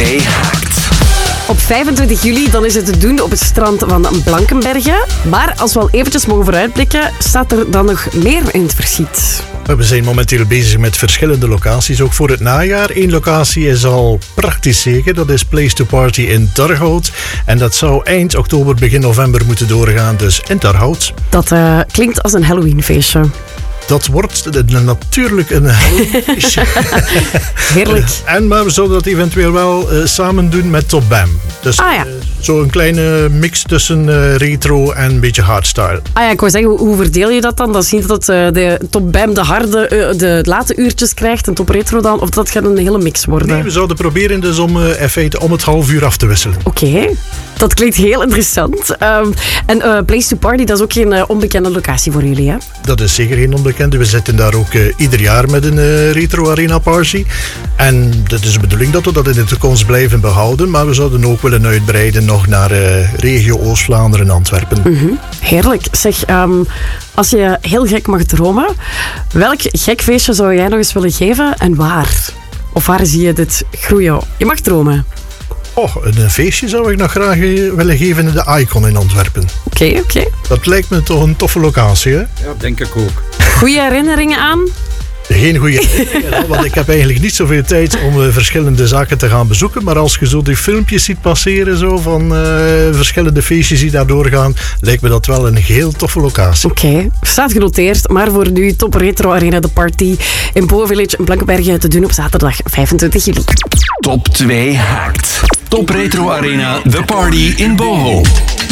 2 haakt. Op 25 juli dan is het te doen op het strand van Blankenberge. Maar als we al eventjes mogen vooruitblikken, staat er dan nog meer in het verschiet. We zijn momenteel bezig met verschillende locaties, ook voor het najaar. Eén locatie is al praktisch zeker, dat is Place to Party in Terhout. En dat zou eind oktober, begin november moeten doorgaan, dus in Terhout. Dat klinkt als een Halloweenfeestje. Dat wordt natuurlijk een feestje. Heerlijk. Maar we zouden dat eventueel wel samen doen met Top Bam. Dus zo'n kleine mix tussen retro en een beetje hardstyle. Ik wou zeggen, hoe verdeel je dat dan? Dat is niet dat de Top Bam de late uurtjes krijgt en Top Retro dan, of dat gaat een hele mix worden? Nee, we zouden proberen dus om in feite om het half uur af te wisselen. Oké. Dat klinkt heel interessant. En Place to Party, dat is ook geen onbekende locatie voor jullie, hè? Dat is zeker geen onbekende. We zitten daar ook ieder jaar met een retro arena party. En dat is de bedoeling dat we dat in de toekomst blijven behouden. Maar we zouden ook willen uitbreiden nog naar regio Oost-Vlaanderen en Antwerpen. Mm-hmm. Heerlijk. Zeg, als je heel gek mag dromen, welk gek feestje zou jij nog eens willen geven en waar? Of waar zie je dit groeien? Je mag dromen. Een feestje zou ik nog graag willen geven in de Icon in Antwerpen. Oké. Dat lijkt me toch een toffe locatie, hè? Ja, denk ik ook. Goeie herinneringen aan? Geen goede herinneringen, want ik heb eigenlijk niet zoveel tijd om verschillende zaken te gaan bezoeken. Maar als je zo die filmpjes ziet passeren zo, van verschillende feestjes die daar doorgaan, lijkt me dat wel een heel toffe locatie. Oké, staat genoteerd. Maar voor nu Top Retro Arena de Party in Boa Village in Blankenberge te doen op zaterdag 25 juli. Top 2 haakt. Top Retro Arena The Party in Boho.